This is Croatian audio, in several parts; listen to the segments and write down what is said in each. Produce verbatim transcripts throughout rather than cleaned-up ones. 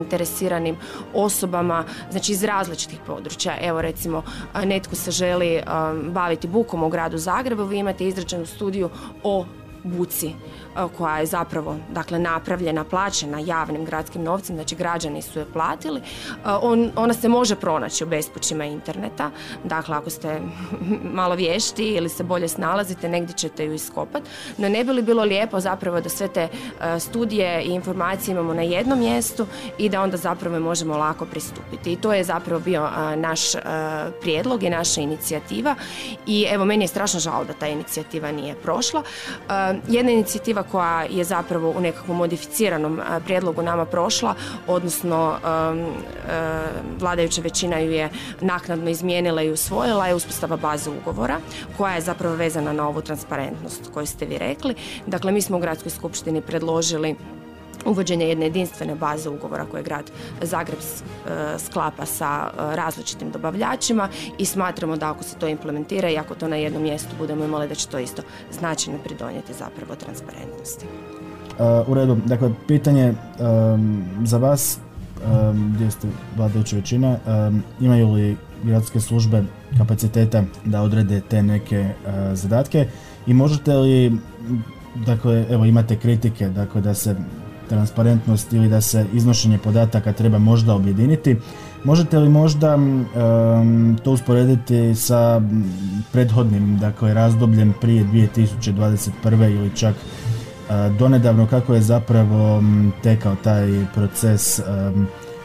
interesiranim osobama, znači iz različitih područja. Evo recimo, netko se želi um, baviti bukom u gradu Zagrebu, vi imate izrađenu studiju o buci koja je zapravo dakle, napravljena, plaćena javnim gradskim novcem, znači građani su je platili. On, ona se može pronaći u bespućima interneta, dakle ako ste malo vješti ili se bolje snalazite, negdje ćete ju iskopati. No ne bi li bilo lijepo zapravo da sve te studije i informacije imamo na jednom mjestu i da onda zapravo možemo lako pristupiti. I to je zapravo bio naš prijedlog i naša inicijativa i evo meni je strašno žao da ta inicijativa nije prošla. Jedna inicijativa koja je zapravo u nekakvom modificiranom prijedlogu nama prošla, odnosno um, uh, vladajuća većina ju je naknadno izmijenila i usvojila, je uspostava baze ugovora koja je zapravo vezana na ovu transparentnost koju ste vi rekli. Dakle, mi smo u Gradskoj skupštini predložili uvođenje jedne jedinstvene baze ugovora koje grad Zagreb sklapa sa različitim dobavljačima i smatramo da ako se to implementira i ako to na jednom mjestu budemo imali da će to isto značajno pridonijeti zapravo transparentnosti. Uh, u redu, dakle pitanje um, za vas, um, gdje ste vladajuća većina, um, imaju li gradske službe kapaciteta da odrede te neke uh, zadatke i možete li, dakle evo imate kritike, dakle da se transparentnost ili da se iznošenje podataka treba možda objediniti. Možete li možda um, to usporediti sa prethodnim, dakle, razdobljem prije dvije tisuće dvadeset prve ili čak uh, donedavno, kako je zapravo um, tekao taj proces um,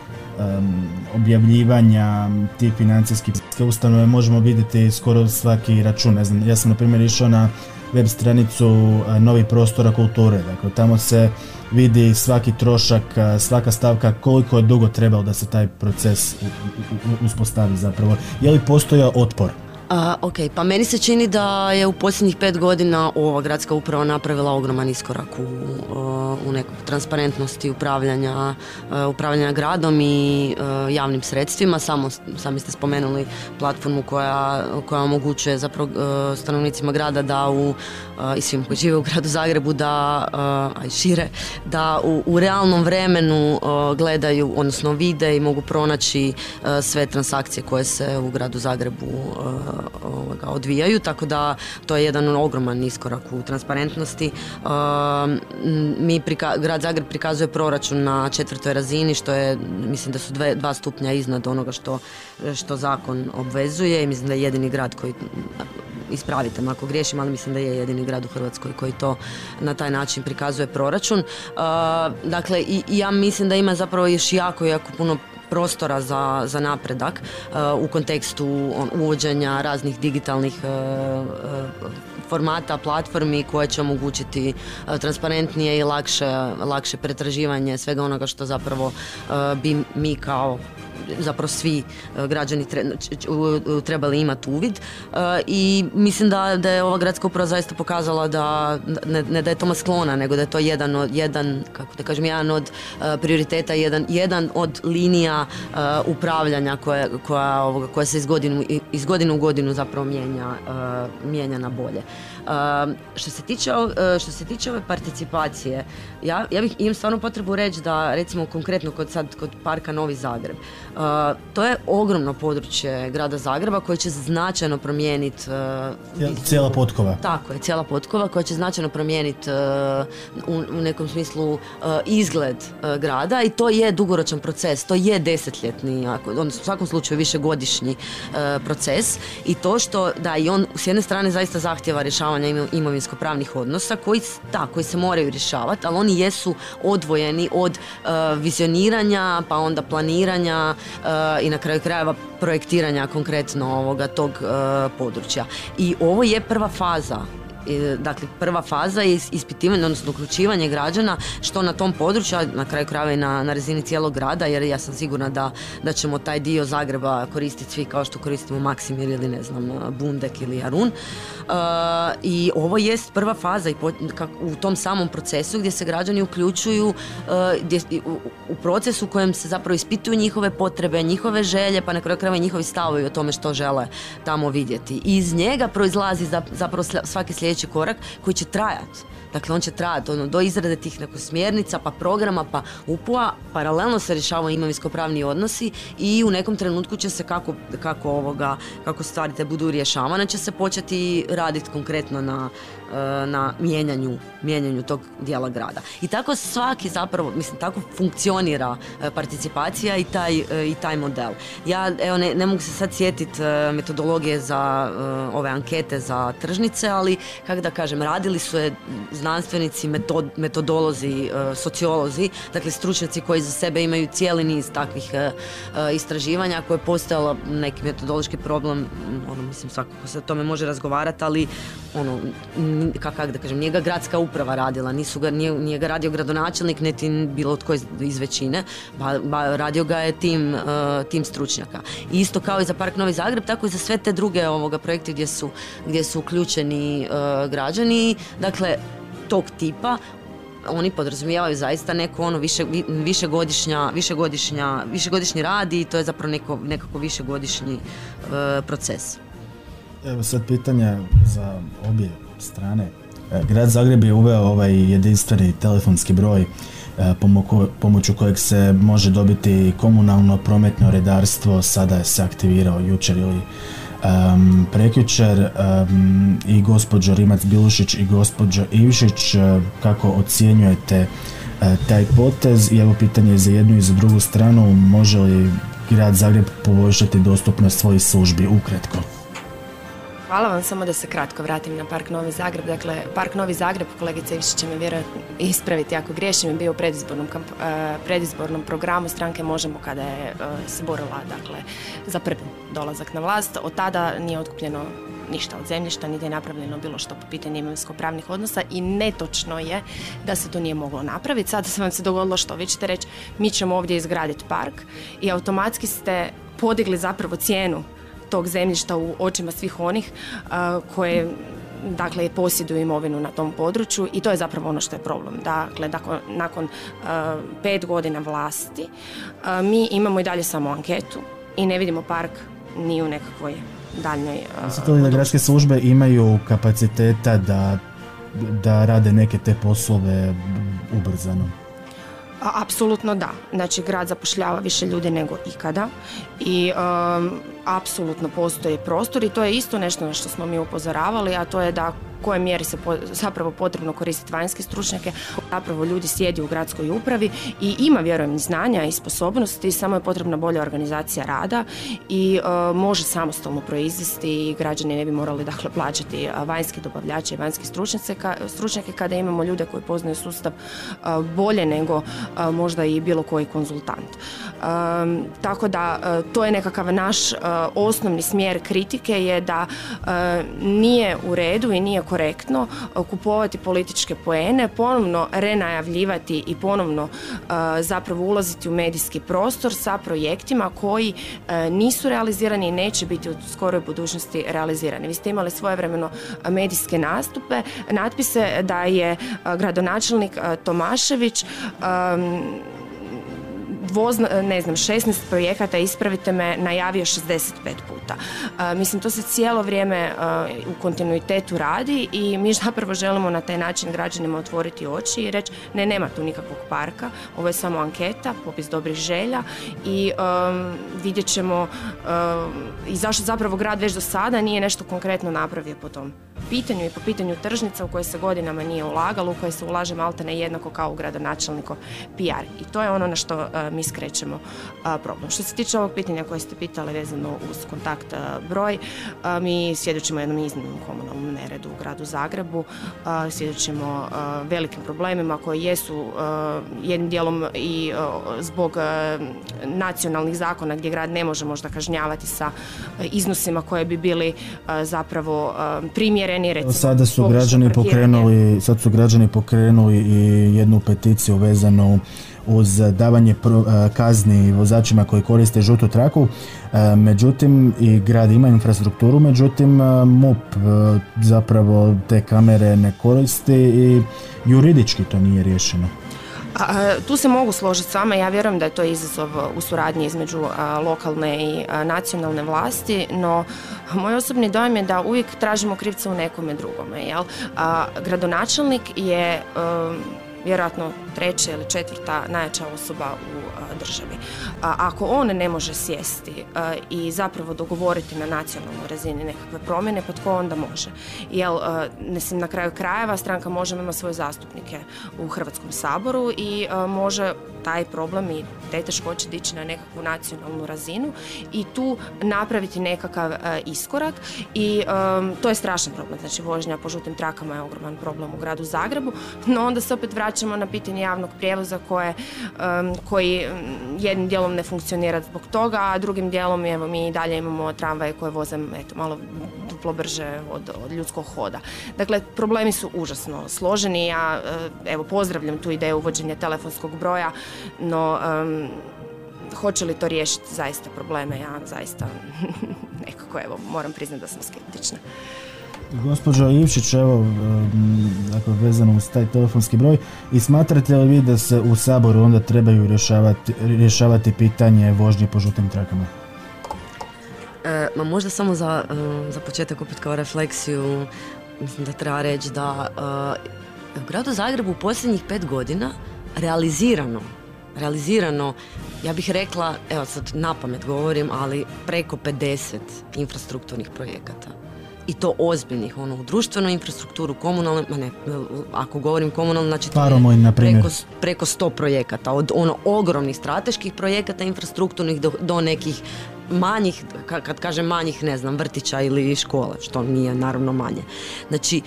um, objavljivanja tih financijskih ustanove? Možemo vidjeti skoro svaki račun. Ne znam, ja sam na primjer išao na web stranicu uh, Novih prostora kulture. Dakle, tamo se vidi svaki trošak, svaka stavka, koliko je dugo trebalo da se taj proces u, u, uspostavi zapravo. Je li postojao otpor? A, ok, pa meni se čini da je u posljednjih pet godina ova gradska uprava napravila ogroman iskorak u, u nekoj transparentnosti upravljanja, upravljanja gradom i javnim sredstvima. Samo, sami ste spomenuli platformu koja, koja omogućuje zapravo stanovnicima grada da u, i svim koji žive u gradu Zagrebu, da, a i šire, da u, u realnom vremenu gledaju, odnosno vide i mogu pronaći sve transakcije koje se u gradu Zagrebu Ovoga, odvijaju, tako da to je jedan ogroman iskorak u transparentnosti. Uh, mi prika- grad Zagreb prikazuje proračun na četvrtoj razini, što je, mislim da su dve, dva stupnja iznad onoga što, što zakon obvezuje i mislim da je jedini grad koji, ispravite me ako griješim, ali mislim da je jedini grad u Hrvatskoj koji to na taj način prikazuje proračun. Uh, dakle, i, i ja mislim da ima zapravo još jako, jako puno prostora za, za napredak uh, u kontekstu uvođenja raznih digitalnih uh, uh, formata, platformi koje će omogućiti uh, transparentnije i lakše, lakše pretraživanje svega onoga što zapravo uh, bi mi kao zapravo svi građani trebali imati uvid i mislim da, da je ova gradska uprava zaista pokazala da ne, ne da je tome sklona, nego da je to jedan od, jedan, kako da kažem, jedan od prioriteta, jedan, jedan od linija upravljanja koja, koja, ovoga, koja se iz, godinu, iz godine u godinu zapravo mijenja, mijenja na bolje. Što se tiče, što se tiče ove participacije, ja, ja bih imam stvarno potrebu reći da recimo konkretno kod, sad, kod parka Novi Zagreb, Uh, to je ogromno područje grada Zagreba koje će značajno promijeniti uh, cijela potkova. Tako je, cijela potkova koja će značajno promijeniti uh, u, u nekom smislu uh, izgled uh, grada i to je dugoročan proces, to je desetljetni, odnosno u svakom slučaju višegodišnji uh, proces i to što da i on s jedne strane zaista zahtjeva rješavanja imovinsko-pravnih odnosa koji, da, koji se moraju rješavati, ali oni jesu odvojeni od uh, vizioniranja pa onda planiranja Uh, i na kraju krajeva projektiranja konkretno ovoga tog uh, područja. I ovo je prva faza. Dakle, prva faza je ispitivanje, odnosno uključivanje građana što na tom području, na kraju krajeva i na, na razini cijelog grada, jer ja sam sigurna da, da ćemo taj dio Zagreba koristiti svi kao što koristimo Maksimir ili ne znam, Bundek ili Jarun. Uh, I ovo jest prva faza i po, kak, u tom samom procesu gdje se građani uključuju uh, gdje, u, u procesu u kojem se zapravo ispituju njihove potrebe, njihove želje, pa na kraju krajeva i njihovi stavovi o tome što žele tamo vidjeti. I iz njega proizlazi zapravo svaki sljedeći sljedeći korak koji će trajati. Dakle, on će trajati ono, do izrade tih nekog smjernica, pa programa, pa U P U-a, paralelno se rješavaju imovinsko-pravni odnosi i u nekom trenutku će se kako, kako, ovoga, kako stvari te budu rješavane, će se početi raditi konkretno na, na mijenjanju, mijenjanju tog dijela grada. I tako svaki zapravo, mislim, tako funkcionira participacija i taj, i taj model. Ja, evo, ne, ne mogu se sad sjetiti metodologije za ove ankete za tržnice, ali, kako da kažem, radili su je znanstvenici, metod, metodolozi, sociolozi, dakle stručnjaci koji za sebe imaju cijeli niz takvih istraživanja koje je postojalo neki metodološki problem, ono, mislim, svakako se o tome može razgovarati, ali ono, kako da kažem, nije ga gradska uprava radila, nisu ga, nije, nije ga radio gradonačelnik, niti bilo tko iz, iz većine, ba, ba, radio ga je tim, uh, tim stručnjaka. I isto kao i za Park Novi Zagreb, tako i za sve te druge ovoga projekte gdje su, gdje su uključeni uh, građani, dakle, tog tipa, oni podrazumijevaju zaista neko ono više, višegodišnja, višegodišnja, višegodišnji rad i to je zapravo neko, nekako višegodišnji uh, proces. Evo sad pitanja za obje strane. Grad Zagreb je uveo ovaj jedinstveni telefonski broj pomoću kojeg se može dobiti komunalno prometno redarstvo, sada se aktivirao jučer ili um, prekjučer um, i gospođo Rimac-Bilušić i gospođo Ivšić, kako ocjenjujete uh, taj potez? I evo pitanje za jednu i za drugu stranu, može li Grad Zagreb poboljšati dostupnost svojih službi ukratko? Hvala vam, samo da se kratko vratim na Park Novi Zagreb. Dakle, Park Novi Zagreb, kolegica Ivšić će me vjerojatno ispraviti ako griješim, je bio u predizbornom, kamp, uh, predizbornom programu stranke Možemo kada je uh, se borila, dakle, za prvi dolazak na vlast. Od tada nije otkupljeno ništa od zemljišta, niti je napravljeno bilo što po pitanju imovinsko-pravnih odnosa i netočno je da se to nije moglo napraviti. Sada se vam se dogodilo što? Vi ćete reći, mi ćemo ovdje izgraditi park i automatski ste podigli zapravo cijenu tog zemljišta u očima svih onih uh, koje, dakle, posjeduju imovinu na tom području i to je zapravo ono što je problem. Dakle, dakle nakon uh, pet godina vlasti uh, mi imamo i dalje samo anketu i ne vidimo park ni u nekakvoj daljnjoj uh, Mislite li da gradske službe imaju kapaciteta da, da rade neke te poslove ubrzano? A, apsolutno da. Znači, grad zapošljava više ljudi nego ikada i um, apsolutno postoji prostor i to je isto nešto na što smo mi upozoravali, a to je da koje mjeri se po, zapravo potrebno koristiti vanjske stručnjake. Zapravo ljudi sjedi u gradskoj upravi i ima, vjerujem, znanja i sposobnosti, samo je potrebna bolja organizacija rada i uh, može samostalno proizvesti i građani ne bi morali, dakle, plaćati vanjske dobavljače i vanjske stručnjake kada imamo ljude koji poznaju sustav uh, bolje nego uh, možda i bilo koji konzultant. Um, tako da uh, to je nekakav naš uh, osnovni smjer kritike je da uh, nije u redu i nije korektno kupovati političke poene, ponovno renajavljivati i ponovno uh, zapravo ulaziti u medijski prostor sa projektima koji uh, nisu realizirani i neće biti u skoroj budućnosti realizirani. Vi ste imali svojevremeno medijske nastupe, natpise da je uh, gradonačelnik uh, Tomašević um, Voz, ne znam, šesnaest projekata, ispravite me, najavio šezdeset pet puta. Uh, mislim, to se cijelo vrijeme uh, u kontinuitetu radi i mi zapravo želimo na taj način građanima otvoriti oči i reći ne, nema tu nikakvog parka, ovo je samo anketa, popis dobrih želja i um, vidjet ćemo um, i zašto zapravo grad već do sada nije nešto konkretno napravio po tom pitanju i po pitanju tržnica u koje se godinama nije ulagalo, u koje se ulaže maltene jednako kao u gradonačelnikov P R. I to je ono na što uh, mi skrećemo uh, problem. Što se tiče ovog pitanja koje ste pitali vezano uz kontakt uh, broj, uh, mi svjedočimo jednom iznimnom komunalnom neredu u gradu Zagrebu, uh, svjedočimo uh, velikim problemima koji jesu uh, jednim dijelom i uh, zbog uh, nacionalnih zakona gdje grad ne može možda kažnjavati sa uh, iznosima koje bi bili uh, zapravo uh, primjereni. Recimo, sada su građani pokrenuli, sad su građani pokrenuli i jednu peticiju vezanu uz davanje pro, kazni vozačima koji koriste žutu traku, međutim i grad ima infrastrukturu, međutim M U P zapravo te kamere ne koristi i juridički to nije riješeno. A, tu se mogu složiti s vama, ja vjerujem da je to izazov u suradnji između a, lokalne i a, nacionalne vlasti, no moj osobni dojam je da uvijek tražimo krivca u nekome drugome. Jel? A, gradonačelnik je a, vjerojatno treća ili četvrta najjača osoba u a, državi. A, ako on ne može sjesti a, i zapravo dogovoriti na nacionalnoj razini nekakve promjene, pa tko onda može? Jel, a, mislim, na kraju krajeva stranka Možemo ima svoje zastupnike u Hrvatskom saboru i a, može taj problem i te teškoće dići na nekakvu nacionalnu razinu i tu napraviti nekakav a, iskorak i a, to je strašan problem. Znači, vožnja po žutim trakama je ogroman problem u gradu Zagrebu, no onda se opet vraćamo na pitanje javnog prijevoza koje, um, koji jednim dijelom ne funkcionira zbog toga, a drugim dijelom evo, mi i dalje imamo tramvaje koje voze eto, malo duplo brže od, od ljudskog hoda. Dakle, problemi su užasno složeni. Ja evo, pozdravljam tu ideju uvođenja telefonskog broja, no um, hoće li to riješiti zaista probleme? Ja zaista nekako evo, moram priznati da sam skeptična. Gospođo Ivšić, evo, dakle, vezano uz taj telefonski broj, i smatrate li vi da se u Saboru onda trebaju rješavati, rješavati pitanje vožnje po žutim trakama? E, ma možda samo za, za početak opet kao refleksiju, mislim da treba reći da uh, u gradu Zagrebu u posljednjih pet godina realizirano, realizirano, ja bih rekla, evo sad napamet govorim, ali preko pedeset infrastrukturnih projekata. I to ozbiljnih, ono, u društvenu infrastrukturu, komunalne, ma ne, ako govorim komunalno, znači to je preko, preko sto projekata, od ono ogromnih strateških projekata infrastrukturnih do, do nekih manjih, kad kažem manjih, ne znam, vrtića ili škole, što nije naravno manje. Znači,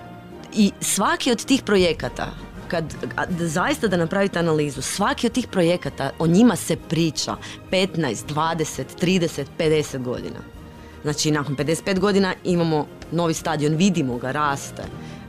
i svaki od tih projekata, kad da zaista da napravite analizu, svaki od tih projekata, o njima se priča petnaest, dvadeset, trideset, pedeset godina. Znači, nakon pedeset pet godina imamo novi stadion, vidimo ga, raste.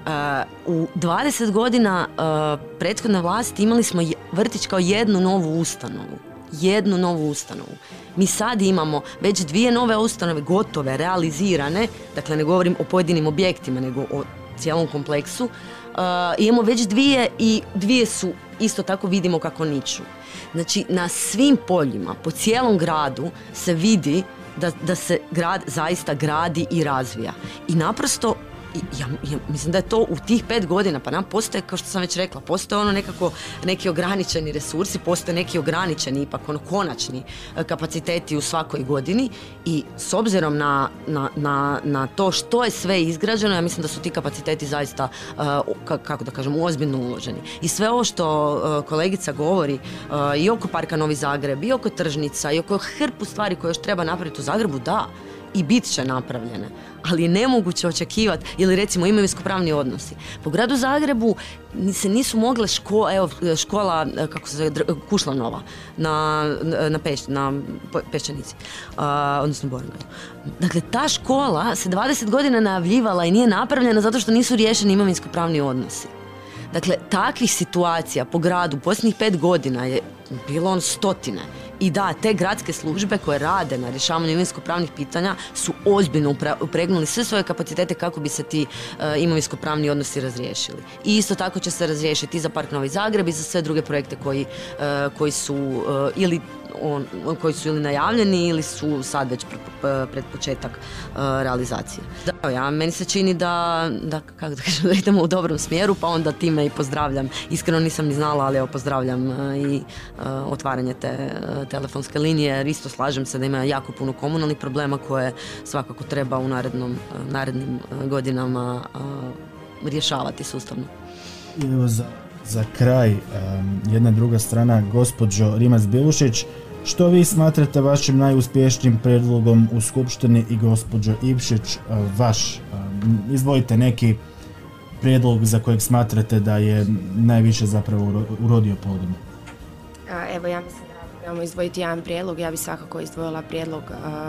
Uh, u dvadeset godina uh, prethodne vlasti imali smo vrtić kao jednu novu ustanovu. Jednu novu ustanovu. Mi sad imamo već dvije nove ustanove gotove, realizirane, dakle ne govorim o pojedinim objektima, nego o cijelom kompleksu. Uh, imamo već dvije i dvije su isto tako vidimo kako niču. Znači, na svim poljima, po cijelom gradu se vidi Da, da se grad zaista gradi i razvija. I naprosto, ja, ja mislim da je to u tih pet godina, pa nam postoje, kao što sam već rekla, postoje ono nekako neki ograničeni resursi, postoje neki ograničeni, ipak ono konačni kapaciteti u svakoj godini i s obzirom na, na, na, na to što je sve izgrađeno, ja mislim da su ti kapaciteti zaista, uh, kako da kažem, ozbiljno uloženi. I sve ovo što uh, kolegica govori uh, i oko Parka Novi Zagreb, i oko tržnica, i oko hrpu stvari koje još treba napraviti u Zagrebu, da, i bit će napravljene, ali je nemoguće očekivati, ili recimo imovinsko-pravni odnosi. Po gradu Zagrebu se nisu mogle škola, evo škola, kako se zove, Kušlanova, na, na, Peš, na Peščanici, uh, odnosno Borongaju. Dakle, ta škola se dvadeset godina najavljivala i nije napravljena zato što nisu riješeni imovinsko-pravni odnosi. Dakle, takvih situacija po gradu posljednjih pet godina je bilo on stotine. I da, te gradske službe koje rade na rješavanju imovinsko-pravnih pitanja su ozbiljno upregnuli sve svoje kapacitete kako bi se ti uh, imovinsko-pravni odnosi razriješili. I isto tako će se razriješiti i za Park Novi Zagreb i za sve druge projekte koji, uh, koji su uh, ili on, koji su ili najavljeni ili su sad već pred, pred početak uh, realizacije. Da, ja, meni se čini da, da, kako da kažem, da idemo u dobrom smjeru, pa onda time i pozdravljam. Iskreno nisam ni znala, ali evo pozdravljam uh, i uh, otvaranje te uh, telefonske linije, jer isto slažem se da ima jako puno komunalnih problema koje svakako treba u narednom, uh, narednim uh, godinama uh, rješavati sustavno. Evo za, za kraj, um, jedna druga strana, gospođo Rimac-Bilušić, što vi smatrate vašim najuspješnijim predlogom u Skupštini i gospođo Ivšić, vaš, izdvojite neki prijedlog za kojeg smatrate da je najviše zapravo urodio plodom? Evo, ja mislim da trebamo izdvojiti jedan prijedlog. Ja bih svakako izdvojila prijedlog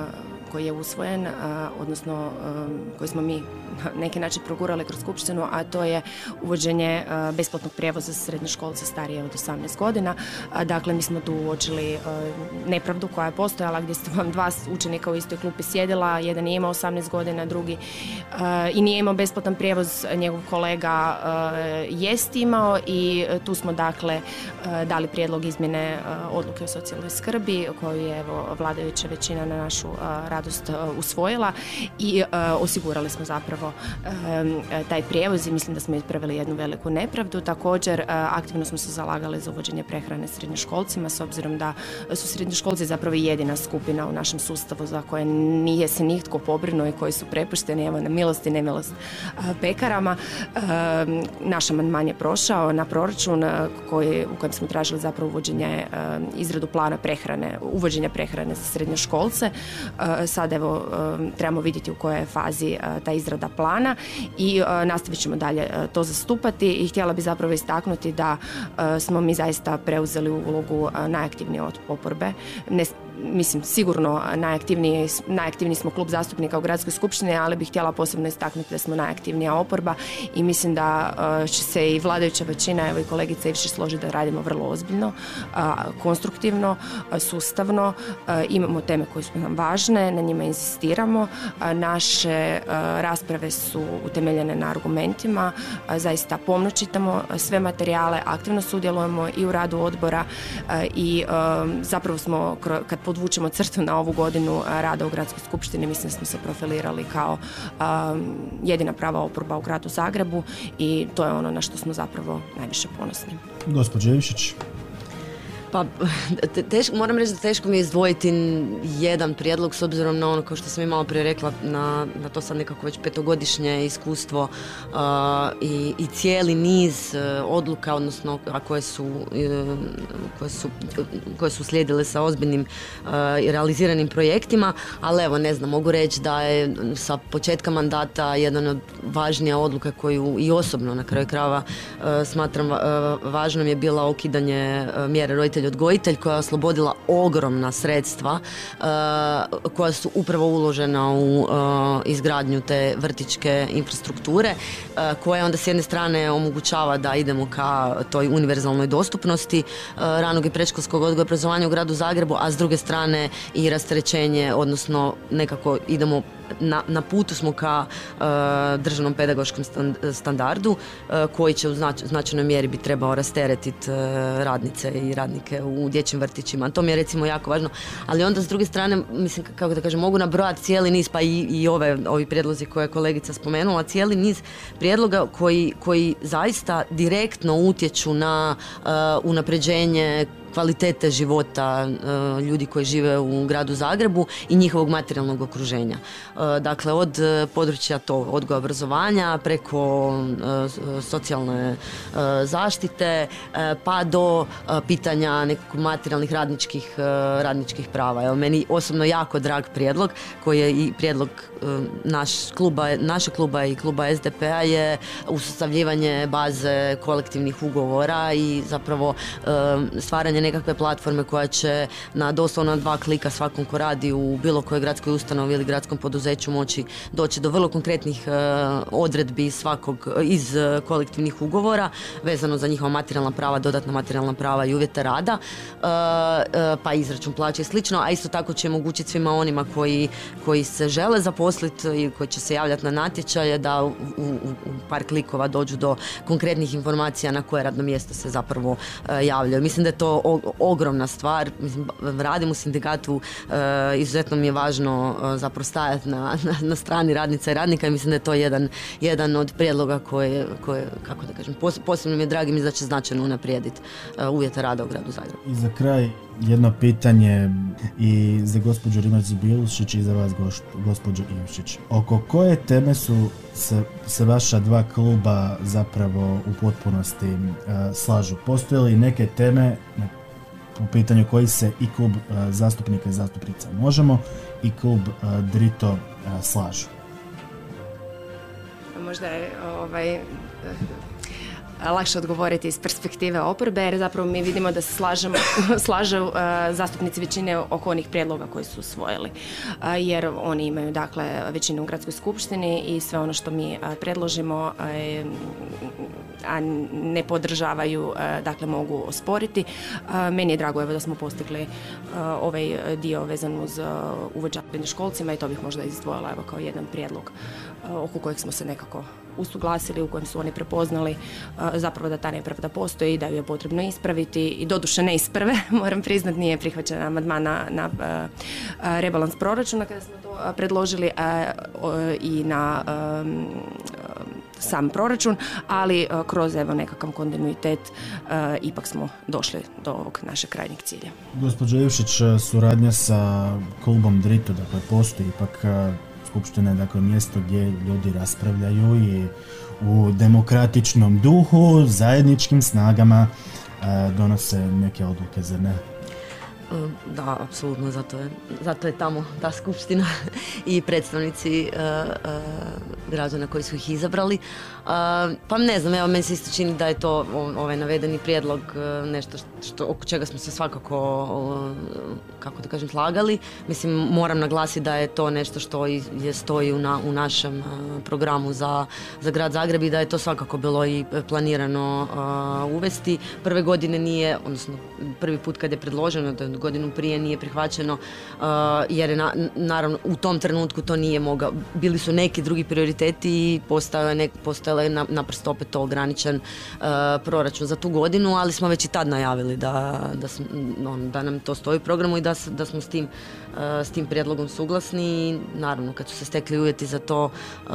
koji je usvojen, odnosno koji smo mi na neki način progurali kroz skupštinu, a to je uvođenje besplatnog prijevoza za srednjoškolce starije od osamnaest godina. Dakle, mi smo tu uočili nepravdu koja je postojala, gdje ste vam dva učenika u istoj klupi sjedila, jedan je imao osamnaest godina, drugi i nije imao besplatan prijevoz, njegov kolega jest imao, i tu smo dakle dali prijedlog izmjene odluke o socijalnoj skrbi koju je evo vladajuća većina na našu radost usvojila, i osigurali smo zapravo taj prijevoz i mislim da smo ispravili jednu veliku nepravdu. Također aktivno smo se zalagali za uvođenje prehrane srednjoškolcima, s obzirom da su srednjoškolci zapravo jedina skupina u našem sustavu za koje nije se nitko pobrinuo i koji su prepušteni evo na milost i nemilost pekarama. Naš amandman je prošao na proračun koji, u kojem smo tražili zapravo uvođenje, izradu plana prehrane, uvođenja prehrane za srednjoškolce. Sad evo trebamo vidjeti u kojoj je fazi ta izrada plana i nastavit ćemo dalje to zastupati, i htjela bi zapravo istaknuti da smo mi zaista preuzeli ulogu najaktivnije od oporbe. Ne, mislim, sigurno najaktivniji, najaktivniji smo klub zastupnika u gradskoj skupštini, ali bih htjela posebno istaknuti da smo najaktivnija oporba, i mislim da će se i vladajuća većina, evo i kolegica Ivšić, složiti da radimo vrlo ozbiljno, konstruktivno, sustavno. Imamo teme koje su nam važne, na njima insistiramo. Naše rasprave su utemeljene na argumentima, zaista pomno čitamo sve materijale, aktivno sudjelujemo i u radu odbora, i zapravo smo, kad podvučemo crtu na ovu godinu rada u gradskoj skupštini, mislim da smo se profilirali kao um, jedina prava oporba u gradu Zagrebu, i to je ono na što smo zapravo najviše ponosni. Gospođa Ivšić. Pa, teško, moram reći da teško mi je izdvojiti jedan prijedlog s obzirom na ono, kao što sam i malo prije rekla, na, na to sad nekako već petogodišnje iskustvo uh, i, i cijeli niz uh, odluka, odnosno a koje su, uh, koje su, koje su slijedile sa ozbiljnim uh, i realiziranim projektima, ali evo, ne znam, mogu reći da je sa početka mandata jedan od važnija odluka koju i osobno na kraju krajeva uh, smatram uh, važnom je bila ukidanje uh, mjere roditelj odgojitelj, koja je oslobodila ogromna sredstva uh, koja su upravo uložena u uh, izgradnju te vrtićke infrastrukture, uh, koja onda s jedne strane omogućava da idemo ka toj univerzalnoj dostupnosti uh, ranog i predškolskog odgoja i obrazovanja u gradu Zagrebu, a s druge strane i rasterećenje, odnosno nekako idemo Na, na putu smo ka uh, državnom pedagoškom standardu uh, koji će u znač, značajnoj mjeri bi trebao rasteretiti uh, radnice i radnike u dječjim vrtićima. To mi je recimo jako važno, ali onda s druge strane, mislim, kako da kažem, mogu nabrojati cijeli niz, pa i, i ove ovi prijedlozi koje je kolegica spomenula, cijeli niz prijedloga koji, koji zaista direktno utječu na uh, unapređenje kvalitete života uh, ljudi koji žive u gradu Zagrebu i njihovog materijalnog okruženja. Uh, dakle, od uh, područja to odgoja obrazovanja preko uh, socijalne uh, zaštite uh, pa do uh, pitanja nekog materijalnih radničkih, uh, radničkih prava. Evo, meni osobno jako drag prijedlog koji je i prijedlog uh, naš kluba, naše kluba i kluba es de pe a je usustavljivanje baze kolektivnih ugovora i zapravo uh, stvaranje nekakve platforme koja će na doslovno dva klika svakom ko radi u bilo kojoj gradskoj ustanovi ili gradskom poduzeću moći doći do vrlo konkretnih uh, odredbi svakog iz uh, kolektivnih ugovora vezano za njihova materijalna prava, dodatna materijalna prava i uvjete rada, uh, uh, pa izračun plaće i slično, a isto tako će omogućiti svima onima koji, koji se žele zaposliti i koji će se javljati na natječaje da u, u, u par klikova dođu do konkretnih informacija na koje radno mjesto se zapravo uh, javljaju. Mislim da je to o, ogromna stvar. Mislim, radim u sindikatu, uh, izuzetno mi je važno uh, zapravo stajati na, na, na strani radnica i radnika i mislim da je to jedan, jedan od prijedloga koje, koje, kako da kažem, pos, posebno mi je dragi, mislim da će značajno unaprijediti uh, uvjete rada u gradu Zagrebu. I za kraj jedno pitanje i za gospođu Rimac-Bilušić i za vas gospođu Ivšić. Oko koje teme su se, se vaša dva kluba zapravo u potpunosti uh, slažu? Postoje li neke teme u pitanju koji se i klub uh, zastupnika i zastupnica Možemo i klub uh, Drito uh, slažu? Možda je ovaj... lakše odgovoriti iz perspektive oporbe, jer zapravo mi vidimo da se slažemo, slažu uh, zastupnici većine oko onih prijedloga koji su usvojili. Uh, jer oni imaju dakle većinu u gradskoj skupštini i sve ono što mi uh, predložimo uh, a ne podržavaju, uh, dakle mogu osporiti. Uh, meni je drago evo da smo postigli uh, ovaj dio vezan uz uh, uvođenje školcima i to bih možda izdvojila evo kao jedan prijedlog uh, oko kojeg smo se nekako usuglasili, u kojem su oni prepoznali uh, zapravo da ta nepravda postoji i da ju je potrebno ispraviti i doduše ne isprave, moram priznat, nije prihvaćen amandman na, na uh, uh, rebalans proračuna kada smo to uh, predložili uh, uh, i na um, uh, sam proračun, ali uh, kroz evo nekakav kontinuitet uh, ipak smo došli do ovog našeg krajnjeg cilja. Gospođo Ivšić, suradnja sa klubom Drito, dakle postoji ipak uh, Skupština je dakle mjesto gdje ljudi raspravljaju i u demokratičnom duhu, zajedničkim snagama e, donose neke odluke, zar ne? Da, apsolutno, zato je, zato je tamo ta skupština i predstavnici uh, uh, građana koji su ih izabrali. Uh, pa ne znam, evo meni se isto čini da je to ovaj navedeni prijedlog uh, nešto što, oko čega smo se svakako, uh, kako da kažem, slagali. Mislim, moram naglasiti da je to nešto što je stoji u, na, u našem uh, programu za, za grad Zagreb i da je to svakako bilo i planirano uh, uvesti. Prve godine nije, odnosno prvi put kad je predloženo, da godinu prije nije prihvaćeno uh, jer je na, naravno u tom trenutku to nije mogao, bili su neki drugi prioriteti i postojao je, nek, postojao je na, naprosto opet to ograničen uh, proračun za tu godinu, ali smo već i tad najavili da, da, sm, on, da nam to stoji u programu i da, da smo s tim, uh, s tim prijedlogom suglasni i naravno kad su se stekli uvjeti za to uh,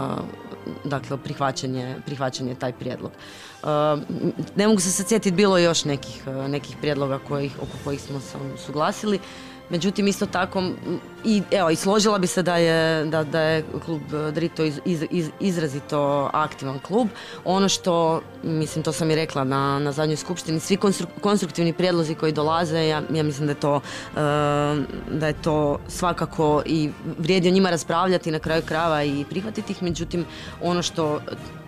dakle prihvaćanje, prihvaćanje taj prijedlog. Uh, ne mogu se sad sjetiti, bilo je još nekih, uh, nekih prijedloga kojih, oko kojih smo se suglasili. Međutim, isto tako, i, evo, i složila bi se da je, da, da je klub Drito iz, iz, iz, izrazito aktivan klub. Ono što, mislim, to sam i rekla na, na zadnjoj skupštini, svi konstru, konstruktivni prijedlozi koji dolaze, ja, ja mislim da je to, uh, da je to svakako i vrijedi o njima raspravljati na kraju krajeva i prihvatiti ih. Međutim, ono što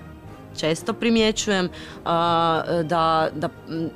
često primjećujem, uh, da, da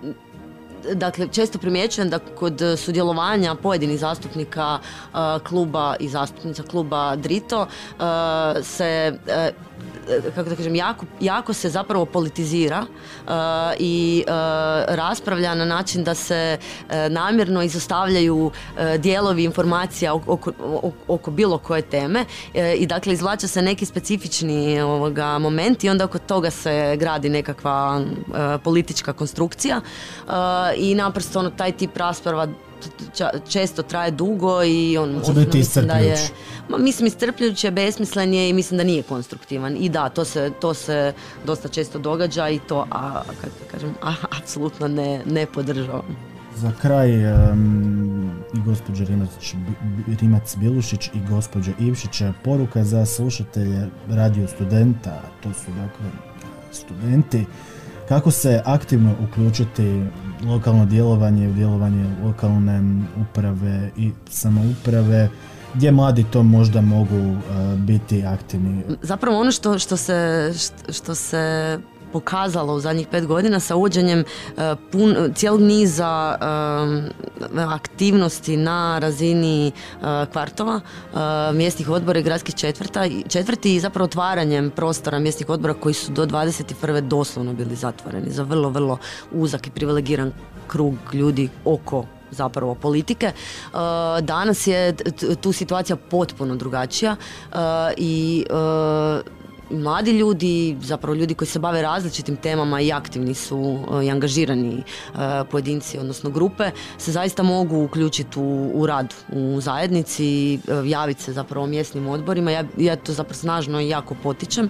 Dakle, često primjećujem da kod sudjelovanja pojedinih zastupnika uh, kluba i zastupnica kluba Drito uh, se uh, kako da kažem, jako, jako se zapravo politizira uh, i uh, raspravlja na način da se uh, namjerno izostavljaju uh, dijelovi informacija oko, oko, oko bilo koje teme uh, i dakle izvlače se neki specifični ovoga, moment i onda oko toga se gradi nekakva uh, politička konstrukcija uh, i naprosto ono, taj tip rasprava često traje dugo i on mislim da je, ma, mislim iscrpljujuće, besmislen je i mislim da nije konstruktivan i da, to se, to se dosta često događa i to, a kako kažem, a, apsolutno ne, ne podržavam. Za kraj um, i gospođa Rimac-Bilušić i gospođa Ivšić, poruka za slušatelje Radio Studenta, to su dakle studenti, kako se aktivno uključiti lokalno djelovanje, u djelovanje lokalne uprave i samouprave, gdje mladi to možda mogu uh, biti aktivni? Zapravo ono što, što se, što se pokazalo u zadnjih pet godina sa uvođenjem uh, pun, cijelog niza uh, aktivnosti na razini uh, kvartova, uh, mjesnih odbora i gradskih četvrta, četvrti i zapravo otvaranjem prostora mjesnih odbora koji su do dvadeset prve doslovno bili zatvoreni za vrlo, vrlo uzak i privilegiran krug ljudi oko zapravo politike. Uh, danas je tu situacija potpuno drugačija uh, i uh, mladi ljudi, zapravo ljudi koji se bave različitim temama i aktivni su i angažirani pojedinci, odnosno grupe, se zaista mogu uključiti u, u rad u zajednici, javiti se zapravo mjesnim odborima. Ja, ja to zapravo snažno i jako potičem.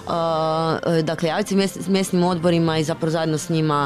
Dakle, javiti se mjesnim odborima i zapravo zajedno s njima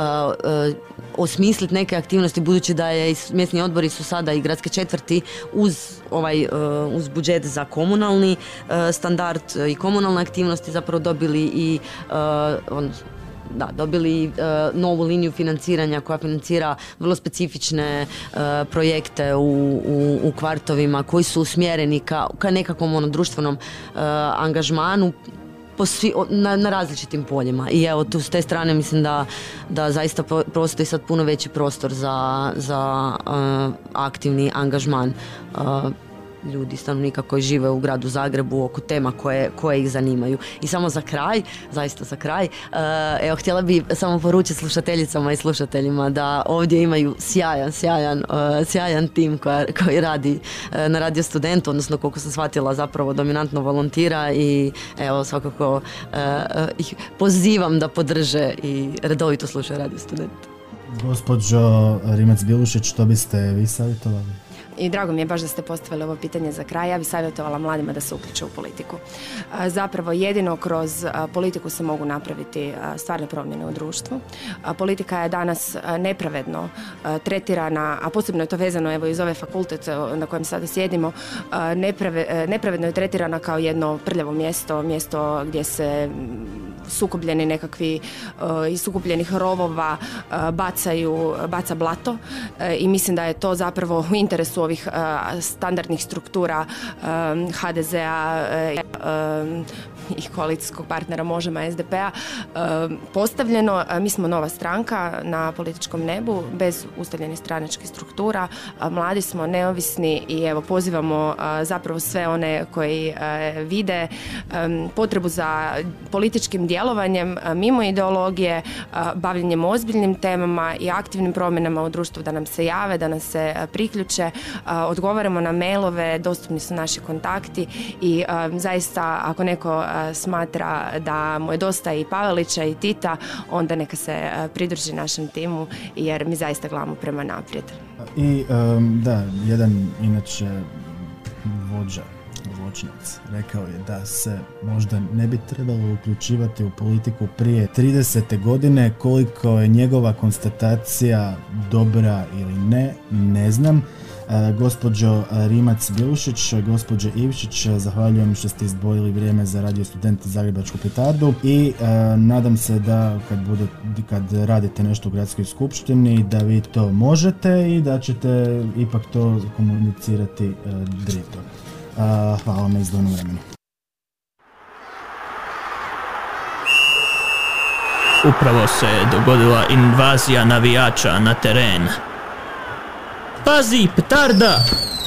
osmisliti neke aktivnosti, budući da je mjesni odbori su sada i gradske četvrti uz ovaj uz budžet za komunalni standard i komunalne aktivnosti zapravo dobili i on, da, dobili uh, novu liniju financiranja koja financira vrlo specifične uh, projekte u, u, u kvartovima koji su usmjereni ka, ka nekakvom ono, društvenom uh, angažmanu po svi, na, na različitim poljima. I evo tu s te strane mislim da, da zaista postoji sad puno veći prostor za, za uh, aktivni angažman uh, ljudi, stanovnika koji žive u gradu Zagrebu oko tema koje, koje ih zanimaju. I samo za kraj, zaista za kraj, evo htjela bi samo poručiti slušateljicama i slušateljima da ovdje imaju sjajan, sjajan, sjajan tim koja, koji radi na Radio Studentu, odnosno koliko sam shvatila zapravo dominantno volontira i evo svakako ih pozivam da podrže i redovito slušaju Radio Student. Gospođo Rimac-Bilušić, što biste vi savjetovali? I drago mi je baš da ste postavili ovo pitanje za kraj. Ja bih savjetovala mladima da se uključe u politiku. Zapravo jedino kroz politiku se mogu napraviti stvarne promjene u društvu. Politika je danas nepravedno tretirana, a posebno je to vezano evo iz ove fakultet na kojem sada sjedimo, neprave, nepravedno je tretirana kao jedno prljavo mjesto, mjesto gdje se sukobljeni nekakvi iz sukobljenih rovova bacaju, baca blato i mislim da je to zapravo u interesu ovih standardnih struktura ha de zea i koalicijskog partnera Možemo es de pe-a postavljeno. Mi smo nova stranka na političkom nebu bez ustaljenih stranačkih struktura. Mladi smo, neovisni i evo pozivamo zapravo sve one koji vide potrebu za političkim djelovanjem mimo ideologije, bavljenjem ozbiljnim temama i aktivnim promjenama u društvu da nam se jave, da nam se priključe. Odgovaramo na mailove, dostupni su naši kontakti i zaista ako neko smatra da mu je dosta i Pavelića i Tita, onda neka se pridruži našem timu jer mi zaista gledamo prema naprijed. I um, da, jedan inače vođa, zločinac, rekao je da se možda ne bi trebalo uključivati u politiku prije tridesete godine. Koliko je njegova konstatacija dobra ili ne, ne znam. Uh, gospođo Rimac-Bilušić, gospođo Ivšić, zahvaljujem što ste izdvojili vrijeme za Radio Student Zagrebačku petardu i uh, nadam se da kad, bude, kad radite nešto u gradskoj skupštini da vi to možete i da ćete ipak to komunicirati uh, drito. Uh, hvala vam na izdvojnom vremenu. Upravo se dogodila invazija navijača na teren. Pazi, petarda!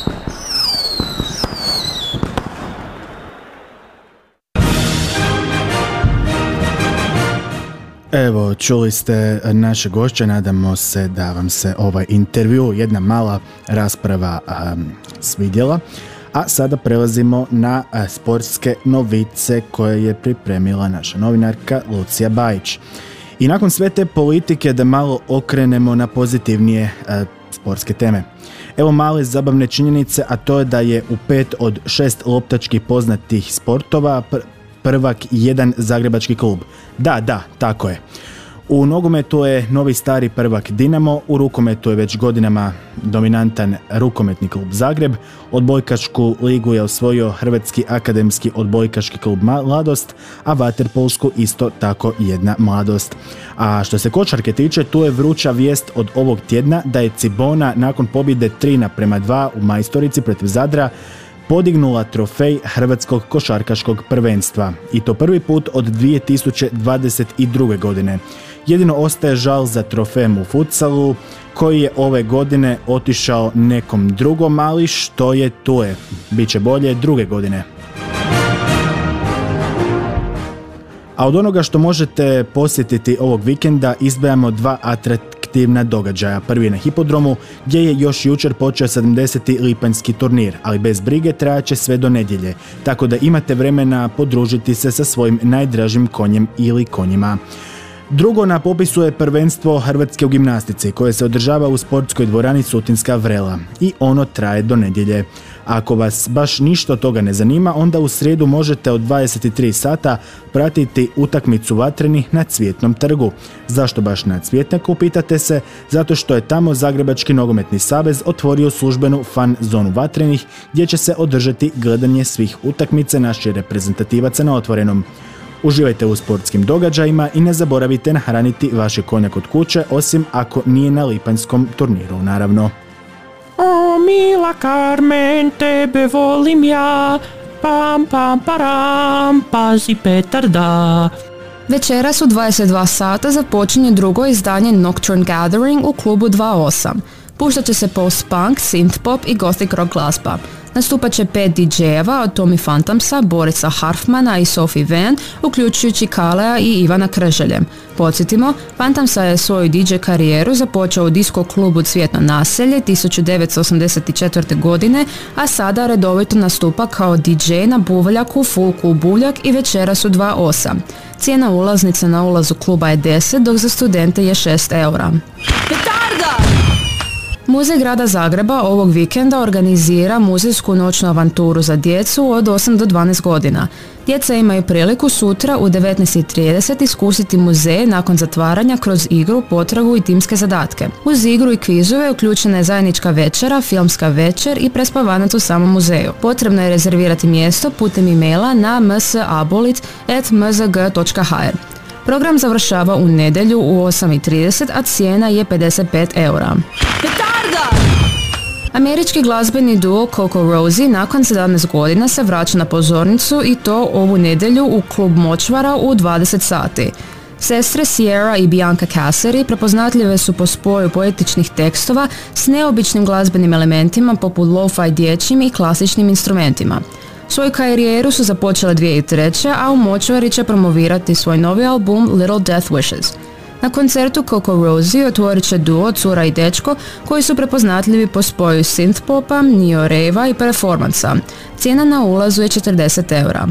Evo, čuli ste naše gošće, nadamo se da vam se ovaj intervju, jedna mala rasprava um, svidjela. A sada prelazimo na a, sportske novice koje je pripremila naša novinarka Lucija Bajić. I nakon sve te politike da malo okrenemo na pozitivnije a, sportske teme. Evo male zabavne činjenice, a to je da je u pet od šest loptačkih poznatih sportova pr- prvak jedan zagrebački klub. Da, da, tako je. U nogometu je novi stari prvak Dinamo, u rukometu je već godinama dominantan rukometni klub Zagreb, odbojkašku ligu je osvojio Hrvatski akademski odbojkaški klub Mladost, a vaterpolsku isto tako jedna Mladost. A što se košarke tiče, tu je vruća vijest od ovog tjedna da je Cibona nakon pobjede tri naprema dva u Majstorici protiv Zadra podignula trofej Hrvatskog košarkaškog prvenstva i to prvi put od dvije tisuće dvadeset druge. godine. Jedino ostaje žal za trofejem u futsalu koji je ove godine otišao nekom drugom, ali što je tu je. Biće bolje druge godine. A od onoga što možete posjetiti ovog vikenda izdvajamo dva atraktivna događaja. Prvi je na Hipodromu gdje je još jučer počeo sedamdeseti lipanjski turnir, ali bez brige trajaće sve do nedjelje, tako da imate vremena podružiti se sa svojim najdražim konjem ili konjima. Drugo na popisu je prvenstvo Hrvatske u gimnastici koje se održava u sportskoj dvorani Sutinska Vrela i ono traje do nedjelje. Ako vas baš ništa od toga ne zanima, onda u srijedu možete od dvadeset tri sata pratiti utakmicu vatrenih na Cvjetnom trgu. Zašto baš na Cvjetnjaku, pitate se? Zato što je tamo Zagrebački nogometni savez otvorio službenu fan zonu vatrenih gdje će se održati gledanje svih utakmica naših reprezentativaca na otvorenom. Uživajte u sportskim događajima i ne zaboravite nahraniti vaše konja kod kuće, osim ako nije na lipanjskom turniru, naravno. O, mila Carmen, tebe volim ja, Pam, pam, param, pazi petarda. Večeras u dvadeset dva sata započinje drugo izdanje Nocturne Gathering u klubu dva osam. Puštat će se post-punk, synth-pop i gothic rock glazba. Nastupat će pet didžejeva od Tommy Phantomsa, Borisa Harfmana i Sophie Van, uključujući Kalea i Ivana Krželje. Podsjetimo, Phantomsa je svoju didžej karijeru započeo u disko klubu Cvjetno naselje tisuću devetsto osamdeset četvrte. godine, a sada redovito nastupa kao didžej na Buvljaku, Fulku u Buvljak i Večeras u dva osam. Cijena ulaznice na ulazu kluba je deset, dok za studente je šest eura. Muzej grada Zagreba ovog vikenda organizira muzejsku noćnu avanturu za djecu od osam do dvanaest godina. Djeca imaju priliku sutra u devetnaest i trideset iskusiti muzej nakon zatvaranja kroz igru, potragu i timske zadatke. Uz igru i kvizove uključena je zajednička večera, filmska večer i prespavanac u samom muzeju. Potrebno je rezervirati mjesto putem e-maila na m s abolit at m z g dot h r. Program završava u nedjelju u osam i trideset, a cijena je pedeset pet eura. Američki glazbeni duo Coco Rosie nakon sedamnaest godina se vraća na pozornicu i to ovu nedjelju u klub Močvara u dvadeset sati. Sestre Sierra i Bianca Cassidy prepoznatljive su po spoju poetičnih tekstova s neobičnim glazbenim elementima poput lo-fi dječjim i klasičnim instrumentima. Svoju karijeru su započele dvije tisuće treće. a u Močvari će promovirati svoj novi album Little Death Wishes. Na koncertu Coco Rosie otvorit će duo Cura i dečko koji su prepoznatljivi po spoju synth-popa, neo rave-a i performansa. Cijena na ulazu je četrdeset eura.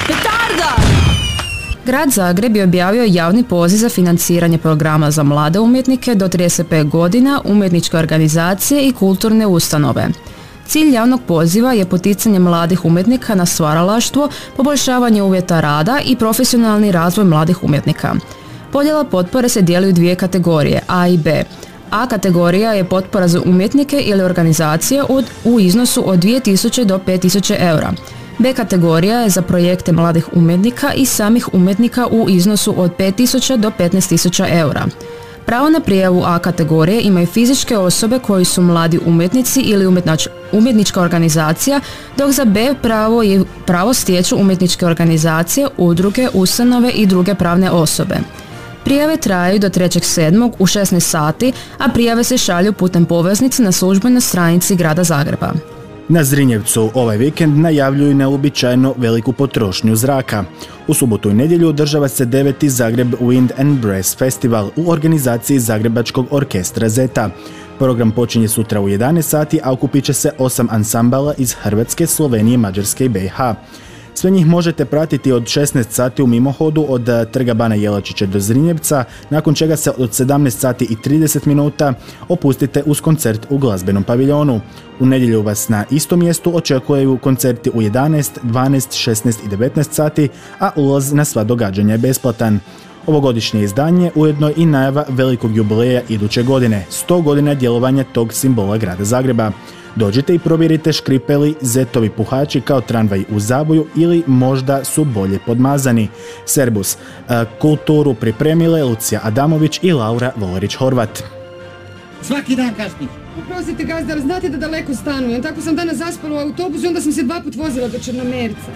Grad Zagreb je objavio javni poziv za financiranje programa za mlade umjetnike do trideset pet godina, umjetničke organizacije i kulturne ustanove. Cilj javnog poziva je poticanje mladih umjetnika na stvaralaštvo, poboljšavanje uvjeta rada i profesionalni razvoj mladih umjetnika. Podjela potpore se dijeli u dvije kategorije, A i B. A kategorija je potpora za umjetnike ili organizacije od, u iznosu od dvije tisuće do pet tisuća eura. B kategorija je za projekte mladih umjetnika i samih umjetnika u iznosu od pet tisuća do petnaest tisuća eura. Pravo na prijavu A kategorije imaju fizičke osobe koji su mladi umjetnici ili umjetnač, umjetnička organizacija, dok za B pravo, je, pravo stječu umjetničke organizacije, udruge, ustanove i druge pravne osobe. Prijave traju do trećeg sedmog u šesnaest sati, a prijave se šalju putem poveznice na službenoj stranici Grada Zagreba. Na Zrinjevcu ovaj vikend najavljuju neuobičajeno veliku potrošnju zraka. U subotu i nedjelju održava se deveti Zagreb Wind and Brass Festival u organizaciji Zagrebačkog orkestra Zeta. Program počinje sutra u jedanaest sati, a okupit će se osam ansambala iz Hrvatske, Slovenije, Mađarske i B i H. Sve njih možete pratiti od šesnaest sati u mimohodu od Trga Bana Jelačića do Zrinjevca, nakon čega se od sedamnaest sati i trideset minuta opustite uz koncert u glazbenom paviljonu. U nedjelju vas na istom mjestu očekuju koncerti u jedanaest, dvanaest, šesnaest i devetnaest sati, a ulaz na sva događanja je besplatan. Ovogodišnje izdanje ujedno i najava velikog jubileja iduće godine, sto godina djelovanja tog simbola grada Zagreba. Dođite i provjerite škripe li Zetovi puhači kao tramvaj u zaboju ili možda su bolje podmazani. Serbus, kulturu pripremile Lucija Adamović i Laura Volarić-Horvat. Svaki dan kasni. Oprostite gazda, ali znate da daleko stanujem. Tako sam danas zaspala u autobusu i onda sam se dva put vozila do Črnomerca.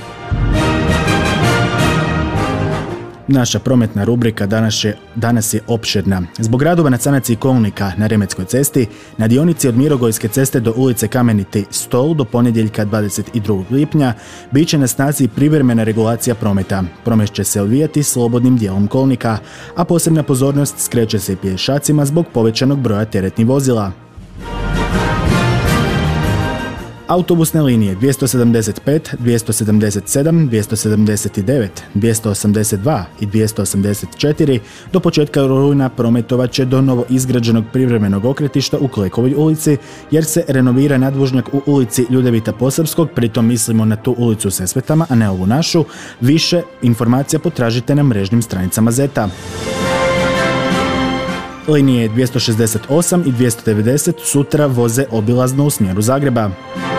Naša prometna rubrika danas je, danas je opširna. Zbog radova na sanaciji kolnika na Remetskoj cesti, na dionici od Mirogojske ceste do ulice Kameniti Stol do ponedjeljka dvadeset drugog lipnja, bit će na snazi privremena regulacija prometa. Promet će se odvijati slobodnim dijelom kolnika, a posebna pozornost skreće se i pješacima zbog povećanog broja teretnih vozila. Autobusne linije dvjesto sedamdeset pet, dvjesto sedamdeset sedam, dvjesto sedamdeset devet, dvjesto osamdeset dva i dvjesto osamdeset četiri do početka rujna prometovat će do novo izgrađenog privremenog okretišta u Klekovoj ulici, jer se renovira nadvožnjak u ulici Ljudevita Posavskog, pritom mislimo na tu ulicu Sesvetama, a ne ovu našu. Više informacija potražite na mrežnim stranicama Zeta. Linije dvjesto šezdeset osam i dvjesto devedeset sutra voze obilazno u smjeru Zagreba.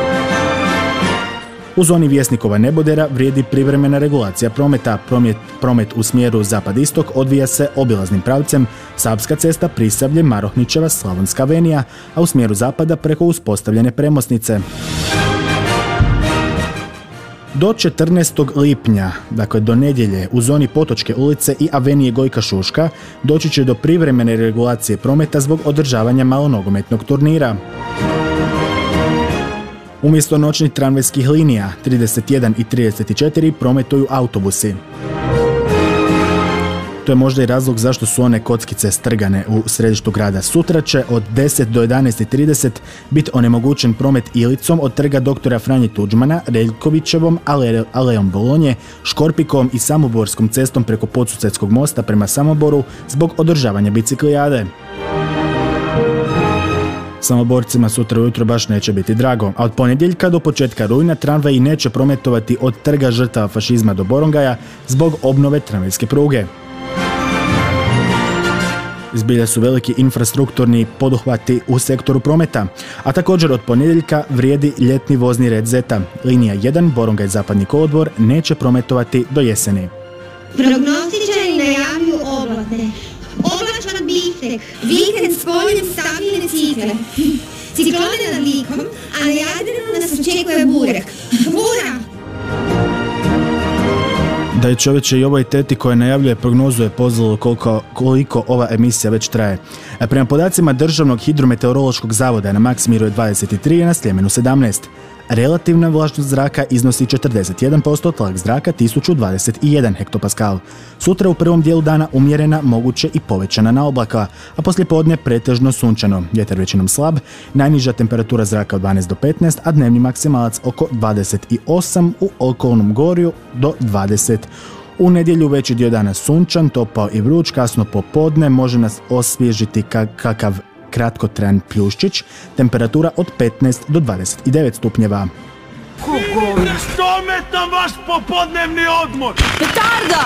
U zoni Vjesnikova Nebodera vrijedi privremena regulacija prometa. Promet, promet u smjeru zapad-istok odvija se obilaznim pravcem Savska cesta, Prisavlje, Marohničeva, Slavonska avenija, a u smjeru zapada preko uspostavljene premosnice. Do četrnaestog lipnja, dakle do nedjelje, u zoni Potočke ulice i Avenije Gojka Šuška doći će do privremene regulacije prometa zbog održavanja malonogometnog turnira. Umjesto noćnih tramvajskih linija trideset jedan i trideset četiri prometuju autobusi. To je možda i razlog zašto su one kockice strgane u središtu grada. Sutra će od deset do jedanaest i trideset biti onemogućen promet Ilicom od trga doktora Franje Tuđmana, Reljkovićevom, ale, Alejom Bolonje, Škorpikom i Samoborskom cestom preko Podsusedskog mosta prema Samoboru zbog održavanja biciklijade. Samoborcima sutra ujutro baš neće biti drago, a od ponedjeljka do početka rujna tramvaji neće prometovati od trga žrtava fašizma do Borongaja zbog obnove tramvajske pruge. Zbilja su veliki infrastrukturni poduhvati u sektoru prometa, a također od ponedjeljka vrijedi ljetni vozni red Zeta. Linija jedan Borongaj Zapadni kolodvor neće prometovati do jeseni. Prognostičari najavljuju oblačne. Oblačan bitek, vikend s poljem stabilne cikle. Ciklone nad Likom, a na Jadranu nas očekuje burek. Bura! Da je čovječe i ovoj teti koja najavljuje prognozu je pozvalo koliko, koliko ova emisija već traje. Prema podacima Državnog hidrometeorološkog zavoda na Maksimiru je dvadeset tri, a na Sljemenu sedamnaest. Relativna vlažnost zraka iznosi četrdeset jedan posto, tlak zraka tisuću dvadeset jedan hektopaskal. Sutra u prvom dijelu dana umjerena, moguće i povećana naoblaka, a poslijepodne pretežno sunčano. Vjetar većinom slab, najniža temperatura zraka od dvanaest do petnaest, a dnevni maksimalac oko dvadeset osam, u okolnom gorju do dvadeset. U nedjelju veći dio dana sunčan, topao i vruć, kasno popodne može nas osvježiti kakav kratkotrajan pljuščić, temperatura od petnaest do dvadeset devet stupnjeva. Što ometam vaš popodnevni odmor? Petarda!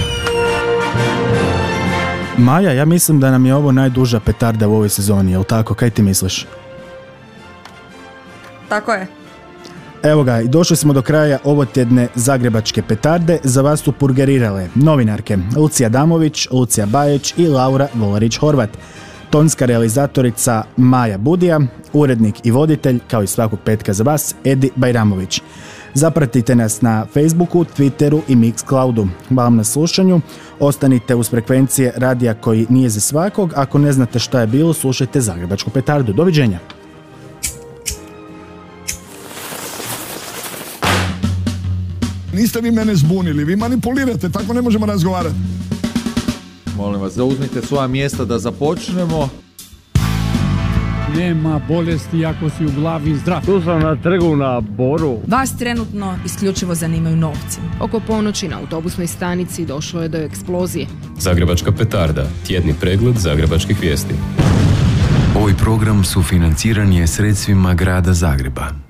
Maja, ja mislim da nam je ovo najduža petarda u ovoj sezoni, jel tako? Kaj ti misliš? Tako je. Evo ga, i došli smo do kraja ovotjedne zagrebačke petarde. Za vas su purgerirale novinarke Lucija Damović, Lucija Bajić i Laura Volarić-Horvat. Tonska realizatorica Maja Budija, urednik i voditelj, kao i svakog petka za vas, Edi Bajramović. Zapratite nas na Facebooku, Twitteru i Mixcloudu. Hvala na slušanju. Ostanite uz frekvencije radija koji nije za svakog. Ako ne znate šta je bilo, slušajte Zagrebačku petardu. Doviđenja. Niste vi mene zbunili, vi manipulirate, tako ne možemo razgovarati. Molim vas, zauzmite svoja mjesta da započnemo. Nema bolesti ako si u glavi zdrav. Tu sam na trgu na Boru. Vas trenutno isključivo zanimaju novci. Oko ponoći na autobusnoj stanici došlo je do eksplozije. Zagrebačka petarda, tjedni pregled zagrebačkih vijesti. Ovaj program sufinanciran je sredstvima grada Zagreba.